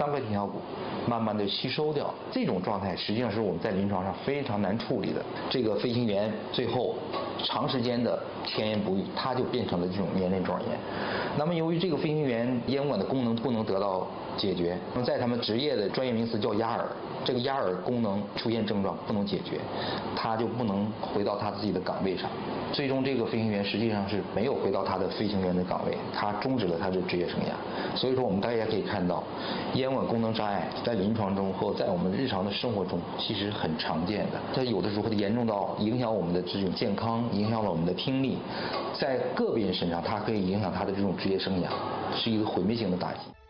3块听小骨慢慢的吸收掉，这种状态实际上是我们在临床上非常难处理的。这个飞行员最后长时间的前言不语，他就变成了这种年龄状炎。那么由于这个飞行员咽管的功能不能得到解决，那么在他们职业的专业名词叫压耳，这个压耳功能出现症状不能解决，他就不能回到他自己的岗位上。最终这个飞行员实际上是没有回到他的飞行员的岗位，他终止了他的职业生涯。所以说我们大家可以看到，咽管功能障碍在临床中或在我们日常的生活中其实很常见的，它有的时候会严重到影响我们的这种健康，影响了我们的听力，在个别人身上它可以影响他的这种职业生涯，是一个毁灭性的打击。